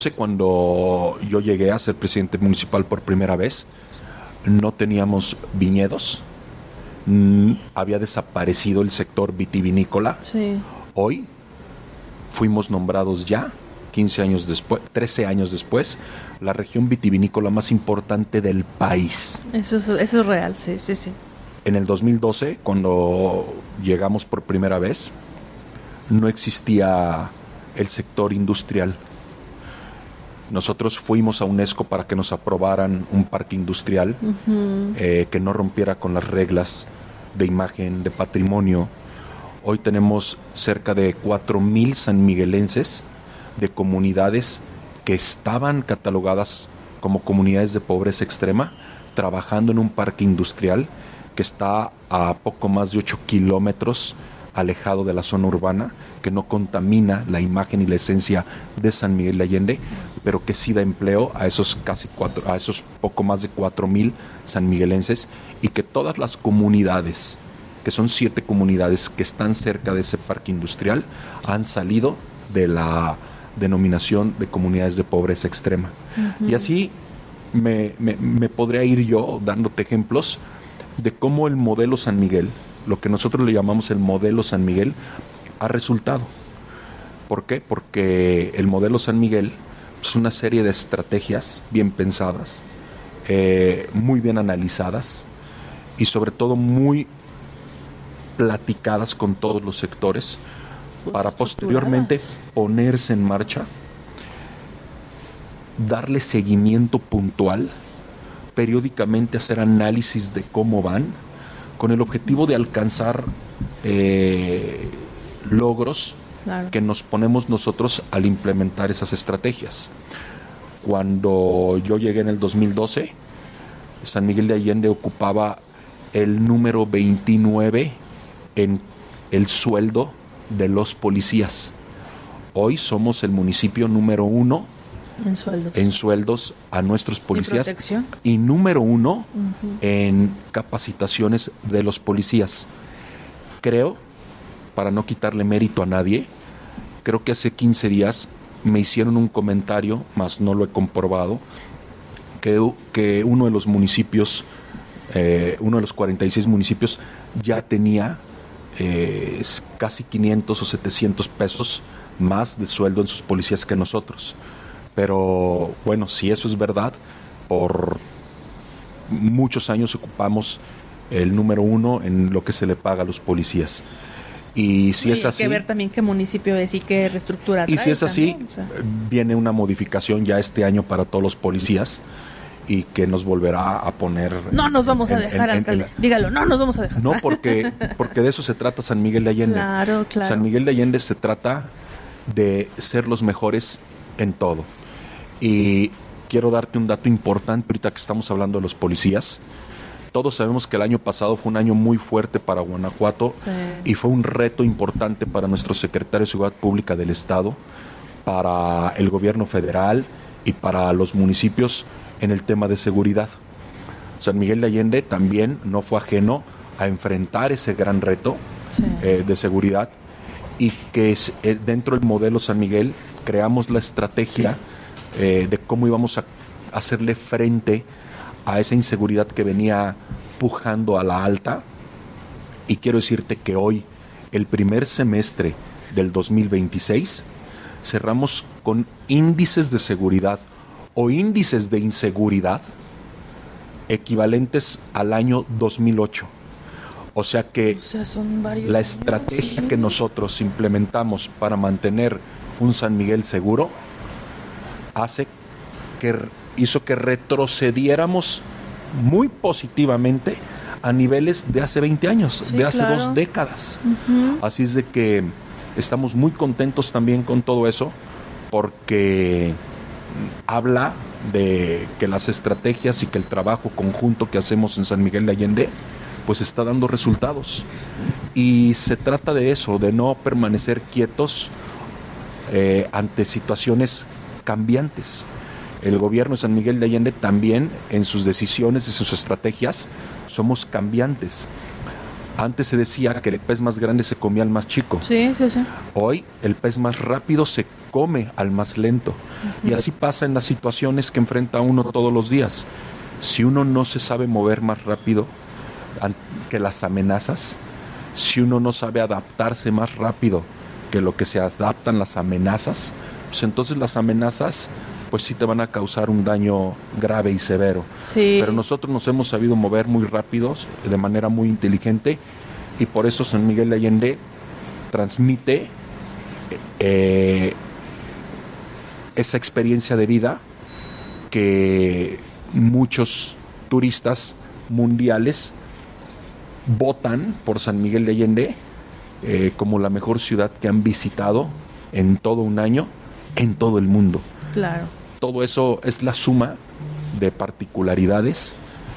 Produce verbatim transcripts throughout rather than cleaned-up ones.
Cuando yo llegué a ser presidente municipal por primera vez, no teníamos viñedos, mm, había desaparecido el sector vitivinícola. Sí. Hoy fuimos nombrados ya, quince años después, trece años después, la región vitivinícola más importante del país. Eso es, eso es real, sí, sí, sí. En el dos mil doce, cuando llegamos por primera vez, no existía el sector industrial. Nosotros fuimos a UNESCO para que nos aprobaran un parque industrial uh-huh. eh, que no rompiera con las reglas de imagen, de patrimonio. Hoy tenemos cerca de cuatro mil sanmiguelenses de comunidades que estaban catalogadas como comunidades de pobreza extrema, trabajando en un parque industrial que está a poco más de ocho kilómetros alejado de la zona urbana, que no contamina la imagen y la esencia de San Miguel de Allende, pero que sí da empleo a esos casi cuatro, a esos poco más de cuatro mil sanmiguelenses, y que todas las comunidades, que son siete comunidades que están cerca de ese parque industrial, han salido de la denominación de comunidades de pobreza extrema. Uh-huh. Y así me, me, me podría ir yo dándote ejemplos de cómo el modelo San Miguel, lo que nosotros le llamamos el modelo San Miguel, ha resultado. ¿Por qué? Porque el modelo San Miguel es una serie de estrategias bien pensadas, eh, muy bien analizadas y sobre todo muy platicadas con todos los sectores, pues para posteriormente ponerse en marcha, darle seguimiento puntual, periódicamente hacer análisis de cómo van, con el objetivo de alcanzar eh, logros claro. que nos ponemos nosotros al implementar esas estrategias. Cuando yo llegué en el dos mil doce, San Miguel de Allende ocupaba el número veintinueve en el sueldo de los policías. Hoy somos el municipio número uno en sueldos, en sueldos a nuestros policías y, y número uno uh-huh. en capacitaciones de los policías. Creo, para no quitarle mérito a nadie, creo que hace quince días me hicieron un comentario, mas no lo he comprobado, que, que uno de los municipios, eh, uno de los cuarenta y seis municipios ya tenía eh, casi quinientos o setecientos pesos más de sueldo en sus policías que nosotros. Pero bueno, si eso es verdad, por muchos años ocupamos el número uno en lo que se le paga a los policías. Y si sí, es así... Hay que ver también qué municipio es y qué reestructura trae. Y si es así, ¿no? O sea, viene una modificación ya este año para todos los policías y que nos volverá a poner... No nos vamos en, a dejar, en, alcalde. En, en, Dígalo, no nos vamos a dejar. No, porque, porque de eso se trata San Miguel de Allende. Claro, claro. San Miguel de Allende se trata de ser los mejores en todo. Y quiero darte un dato importante ahorita que estamos hablando de los policías. Todos sabemos que el año pasado fue un año muy fuerte para Guanajuato sí. y fue un reto importante para nuestro secretario de Seguridad Pública del Estado, para el gobierno federal y para los municipios en el tema de seguridad. San Miguel de Allende también no fue ajeno a enfrentar ese gran reto sí. eh, de seguridad, y que es, eh, dentro del modelo San Miguel creamos la estrategia Eh, de cómo íbamos a hacerle frente a esa inseguridad que venía pujando a la alta. Y quiero decirte que hoy, el primer semestre del dos mil veintiséis, cerramos con índices de seguridad o índices de inseguridad equivalentes al año dos mil ocho. O sea que o sea, son la estrategia años, ¿sí? que nosotros implementamos para mantener un San Miguel seguro hace que hizo que retrocediéramos muy positivamente a niveles de hace veinte años, sí, de hace claro. dos décadas. Uh-huh. Así es de que estamos muy contentos también con todo eso, porque habla de que las estrategias y que el trabajo conjunto que hacemos en San Miguel de Allende pues está dando resultados. Y se trata de eso, de no permanecer quietos eh, ante situaciones cambiantes. El gobierno de San Miguel de Allende también, en sus decisiones y sus estrategias, somos cambiantes. Antes se decía que el pez más grande se comía al más chico. Sí, sí, sí. Hoy el pez más rápido se come al más lento. Uh-huh. Y así pasa en las situaciones que enfrenta uno todos los días. Si uno no se sabe mover más rápido que las amenazas, si uno no sabe adaptarse más rápido que lo que se adaptan las amenazas, pues entonces las amenazas pues sí te van a causar un daño grave y severo. Sí. Pero nosotros nos hemos sabido mover muy rápidos, de manera muy inteligente, y por eso San Miguel de Allende transmite eh, esa experiencia de vida que muchos turistas mundiales votan por San Miguel de Allende eh, como la mejor ciudad que han visitado en todo un año, en todo el mundo. Claro. Todo eso es la suma de particularidades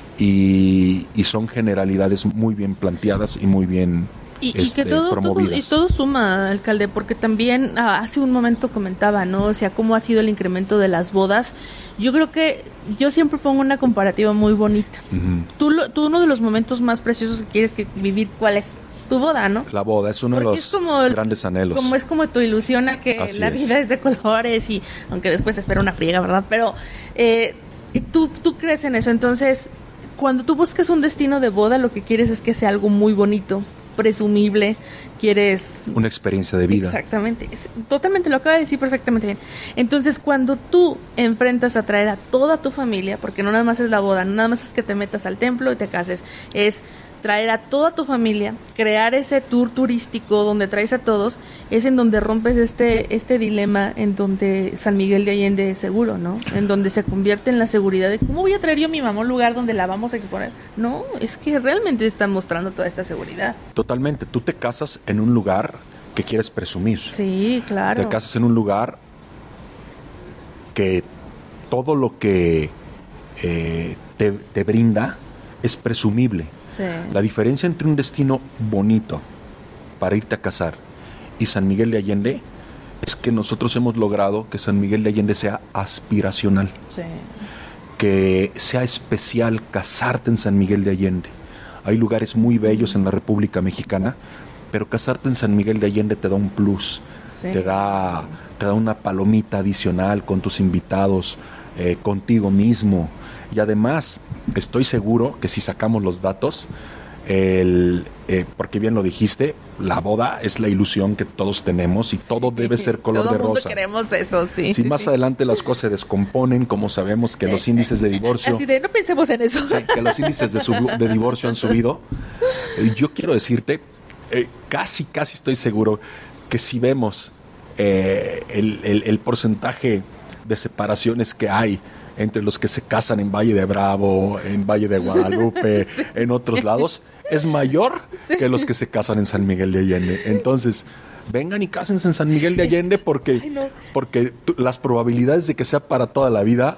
y, y son generalidades muy bien planteadas y muy bien y, este, y que todo, promovidas. Todo, y todo suma, alcalde, porque también ah, hace un momento comentaba, ¿no? O sea, cómo ha sido el incremento de las bodas. Yo creo que yo siempre pongo una comparativa muy bonita. Uh-huh. Tú, lo, tú uno de los momentos más preciosos que quieres que vivir, ¿cuál es? Tu boda, ¿no? La boda es uno Porque de los como, grandes anhelos. Como es como tu ilusión a que Así la es. vida es de colores y aunque después te espera una friega, ¿verdad? Pero eh, tú, tú crees en eso. Entonces, cuando tú buscas un destino de boda, lo que quieres es que sea algo muy bonito, presumible, quieres... Una experiencia de vida. Exactamente. Es, totalmente, lo acaba de decir perfectamente bien. Entonces, cuando tú enfrentas a traer a toda tu familia, porque no nada más es la boda, no nada más es que te metas al templo y te cases, es... traer a toda tu familia, crear ese tour turístico donde traes a todos, es en donde rompes este este dilema en donde San Miguel de Allende es seguro, ¿no? En donde se convierte en la seguridad de ¿cómo voy a traer yo a mi mamá a un lugar donde la vamos a exponer? No, es que realmente están mostrando toda esta seguridad. Totalmente, tú te casas en un lugar que quieres presumir. Sí, claro. Te casas en un lugar que todo lo que eh, te, te brinda es presumible. Sí. La diferencia entre un destino bonito para irte a casar y San Miguel de Allende es que nosotros hemos logrado que San Miguel de Allende sea aspiracional, sí. que sea especial casarte en San Miguel de Allende. Hay lugares muy bellos en la República Mexicana, pero casarte en San Miguel de Allende te da un plus, sí. te da, te da una palomita adicional con tus invitados, eh, contigo mismo. Y además, estoy seguro que si sacamos los datos, el, eh, porque bien lo dijiste, la boda es la ilusión que todos tenemos y todo sí, debe ser color de rosa. Todo el mundo queremos eso, sí. Si sí, más sí. adelante las cosas se descomponen, como sabemos que los índices de divorcio... Así de, no pensemos en eso. O sea, que los índices de, sub, de divorcio han subido. Eh, yo quiero decirte, eh, casi, casi estoy seguro que si vemos eh, el, el, el porcentaje de separaciones que hay entre los que se casan en Valle de Bravo, en Valle de Guadalupe, sí. en otros lados, es mayor sí. que los que se casan en San Miguel de Allende. Entonces, vengan y cásense en San Miguel de Allende porque, Ay, no. porque t- las probabilidades de que sea para toda la vida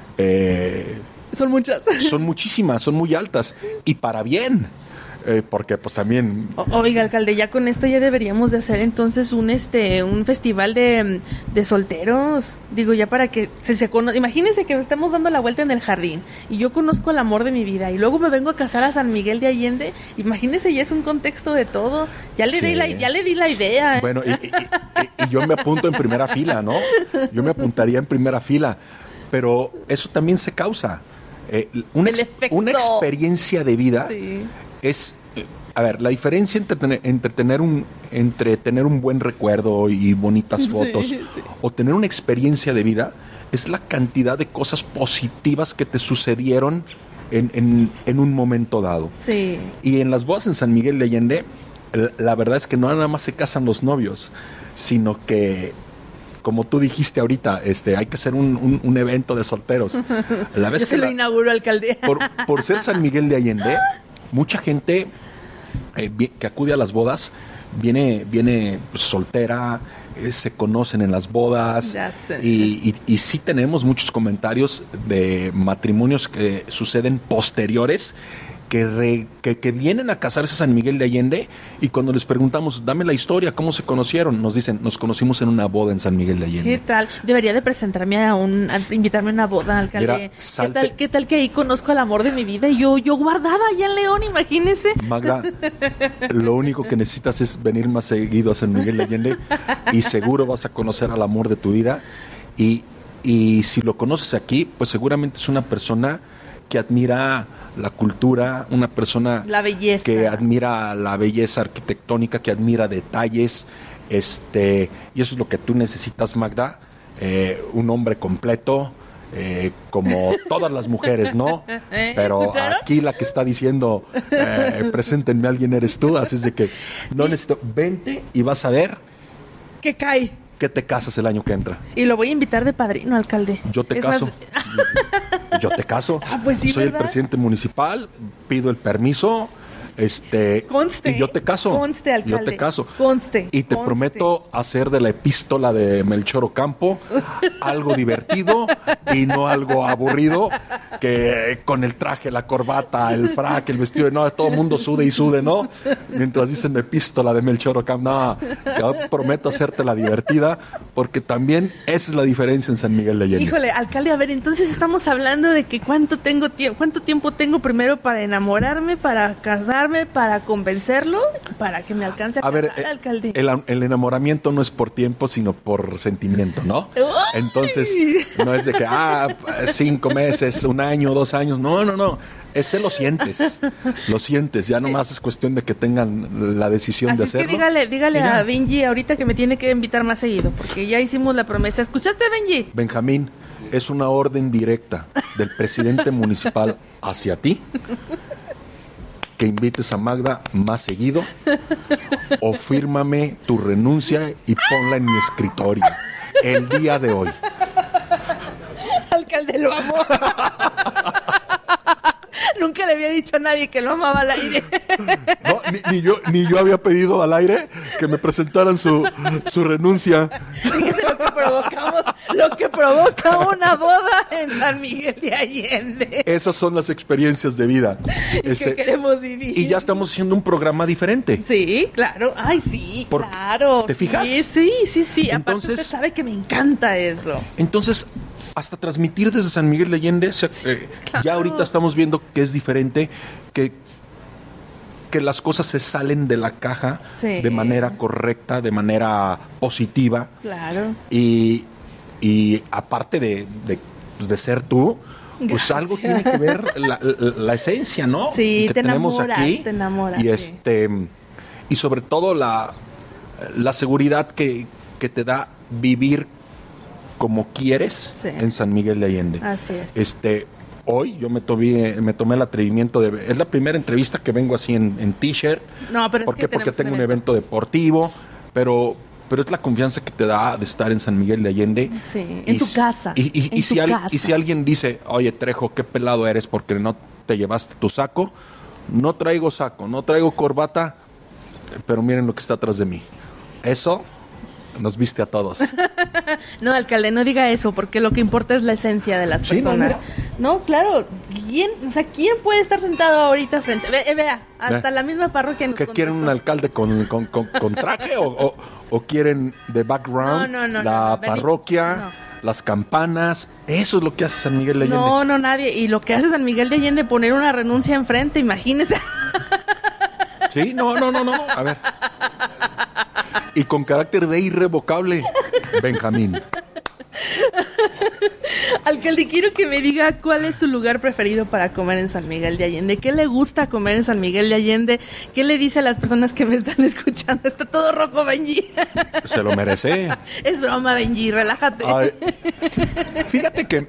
eh, son muchas. Son muchísimas, son muy altas. Y para bien. Eh, porque pues también... O, oiga, alcalde, ya con esto ya deberíamos de hacer entonces un este un festival de, de solteros. Digo, ya para que se, se conozca. Imagínense que estemos dando la vuelta en el jardín y yo conozco el amor de mi vida y luego me vengo a casar a San Miguel de Allende. Imagínense, ya es un contexto de todo. Ya le, sí. di, la, ya le di la idea. ¿eh? Bueno, y, y, y, y yo me apunto en primera fila, ¿no? Yo me apuntaría en primera fila. Pero eso también se causa. Eh, una, ex, una experiencia de vida... Sí. Es, a ver, la diferencia entre tener, entre tener un entre tener un buen recuerdo y bonitas fotos sí, sí. o tener una experiencia de vida es la cantidad de cosas positivas que te sucedieron en, en, en un momento dado. Sí. Y en las bodas en San Miguel de Allende, la verdad es que no nada más se casan los novios, sino que, como tú dijiste ahorita, este, hay que hacer un, un, un evento de solteros. La vez Yo que se la, lo inauguro, alcalde. Por, por ser San Miguel de Allende, mucha gente eh, que acude a las bodas viene, viene soltera, eh, se conocen en las bodas y, y, y sí tenemos muchos comentarios de matrimonios que suceden posteriores que, re, que, que vienen a casarse a San Miguel de Allende y cuando les preguntamos, dame la historia, ¿cómo se conocieron? Nos dicen, nos conocimos en una boda en San Miguel de Allende. ¿Qué tal? Debería de presentarme a un, a invitarme a una boda, alcalde. Mira, salte... ¿Qué tal, qué tal que ahí conozco al amor de mi vida? Y yo, yo guardada allá en León, imagínese. Magda, lo único que necesitas es venir más seguido a San Miguel de Allende y seguro vas a conocer al amor de tu vida. Y, y si lo conoces aquí, pues seguramente es una persona que admira la cultura, una persona la belleza. que admira la belleza arquitectónica, que admira detalles, este, y eso es lo que tú necesitas, Magda, eh, un hombre completo, eh, como todas las mujeres, ¿no? Pero ¿Escucharon? aquí la que está diciendo, eh, preséntenme a alguien eres tú, así es de que no necesito, vente y vas a ver ¿Qué cae? que te casas el año que entra. Y lo voy a invitar de padrino, alcalde. Yo te Es caso. más- Yo te caso. Ah, pues sí, Soy ¿verdad? el presidente municipal, pido el permiso, este, Conste. y yo te caso. Conste, alcalde. Yo te caso. Conste. Y te conste. prometo hacer de la epístola de Melchor Ocampo algo divertido y no algo aburrido, que con el traje, la corbata, el frac, el vestido, no, todo el mundo sude y sude, ¿no? Mientras dicen epístola de Melchor Ocampo, no, yo prometo hacerte la divertida, porque también esa es la diferencia en San Miguel de Allende. Híjole, alcalde, a ver, entonces estamos hablando de que cuánto tengo tiempo, cuánto tiempo tengo primero para enamorarme, para casarme, para convencerlo, para que me alcance a, A ver, casar, eh, alcalde. el, el enamoramiento no es por tiempo, sino por sentimiento, ¿no? ¡Uy! Entonces, no es de que, ah, cinco meses, un año, dos años, no, no, no. Ese lo sientes, lo sientes, ya nomás es cuestión de que tengan la decisión Así de es hacerlo. que dígale, dígale Y ya. a Benji ahorita que me tiene que invitar más seguido, porque ya hicimos la promesa. ¿Escuchaste, Benji? Benjamín, es una orden directa del presidente municipal hacia ti, que invites a Magda más seguido, o fírmame tu renuncia y ponla en mi escritorio el día de hoy. Alcalde, lo amo. Nunca le había dicho a nadie que lo amaba al aire. No, ni, ni yo ni yo había pedido al aire que me presentaran su, su renuncia. Fíjese lo que provocamos, lo que provoca una boda en San Miguel de Allende. Esas son las experiencias de vida. Que Este, queremos vivir. y ya estamos haciendo un programa diferente. Sí, claro. Ay, sí, Por- claro. ¿te sí, fijas? Sí, sí, sí. sí. Aparte Entonces- usted sabe que me encanta eso. Entonces, hasta transmitir desde San Miguel de Allende, o sea, eh, claro. ya ahorita estamos viendo que es diferente, que, que las cosas se salen de la caja Sí. de manera correcta, de manera positiva. Claro. Y, y aparte de, de, pues, de ser tú, pues Gracias. algo tiene que ver la, la- la esencia, ¿no? Sí, que te tenemos enamoras, aquí. te enamoras, Y sí. este y sobre todo la, la seguridad que, que te da vivir como quieres Sí. en San Miguel de Allende. Así es. Este, hoy yo me tomé, me tomé el atrevimiento de... Es la primera entrevista que vengo así en, en t-shirt. No, pero es ¿Por que qué? Porque tenemos tengo un un evento deportivo, pero, pero es la confianza que te da de estar en San Miguel de Allende. Sí, Y en tu si- casa, Y, y- en y si tu al- casa. y si alguien dice, oye Trejo, qué pelado eres porque no te llevaste tu saco, no traigo saco, no traigo corbata, pero miren lo que está atrás de mí. Eso nos viste a todos. No, alcalde, no diga eso, porque lo que importa es la esencia de las Sí, no, personas. No, claro. ¿Quién, o sea, ¿quién puede estar sentado ahorita frente? Ve, eh, vea, hasta Ve. la misma parroquia nos ¿Qué quieren, un contestó. alcalde con, con, con- con traje o, o- o quieren de background No, no, no, la no, no, Benny, parroquia, no. las campanas? Eso es lo que hace San Miguel de Allende. No, no, nadie. Y lo que hace San Miguel de Allende, poner una renuncia enfrente, imagínese. Sí, no, no, no, no. A ver. Y con carácter de irrevocable, Benjamín. Alcalde, quiero que me diga cuál es su lugar preferido para comer en San Miguel de Allende. ¿Qué le gusta comer en San Miguel de Allende? ¿Qué le dice a las personas que me están escuchando? Está todo rojo, Benji. Se lo merece. Es broma, Benji, relájate. Ay, fíjate que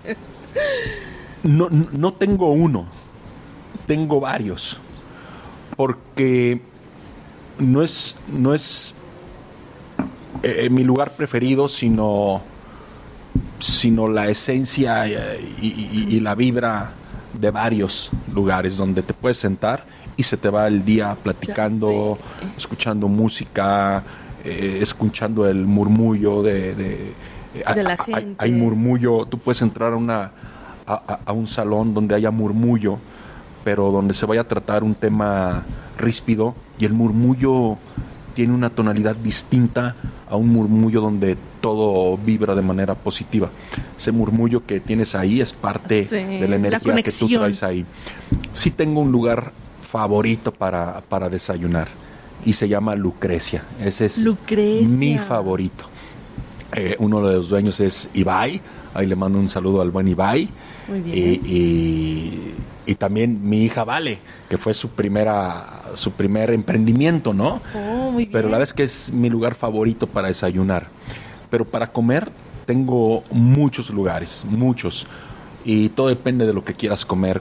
no, no tengo uno, tengo varios. Porque no es, no es eh, mi lugar preferido, sino, sino la esencia eh, y, y- y la vibra de varios lugares donde te puedes sentar y se te va el día platicando, escuchando música, eh, escuchando el murmullo de... de, De la hay- gente. hay murmullo, tú puedes entrar a, una, a, a- a un salón donde haya murmullo, pero donde se vaya a tratar un tema ríspido, y el murmullo tiene una tonalidad distinta a un murmullo donde todo vibra de manera positiva. Ese murmullo que tienes ahí es parte Sí, de la energía la que tú conexión. traes ahí. Sí tengo un lugar favorito para, para desayunar y se llama Lucrecia. Ese es Lucrecia. mi favorito. Eh, uno de los dueños es Ibai. Ahí le mando un saludo al buen Ibai. Muy bien. Y, y, y también mi hija Vale, que fue su primera su primer emprendimiento, ¿no? Oh, muy bien. Pero la verdad es que es mi lugar favorito para desayunar. Pero para comer tengo muchos lugares, muchos. Y todo depende de lo que quieras comer.